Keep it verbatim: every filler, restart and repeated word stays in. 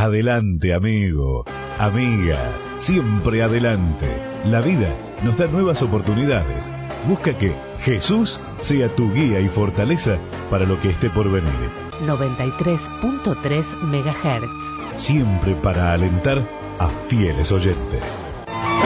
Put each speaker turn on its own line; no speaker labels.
Adelante, amigo, amiga, siempre adelante. La vida nos da nuevas oportunidades. Busca que Jesús sea tu guía y fortaleza para lo que esté por venir.
noventa y tres punto tres megahertz.
Siempre para alentar a fieles oyentes.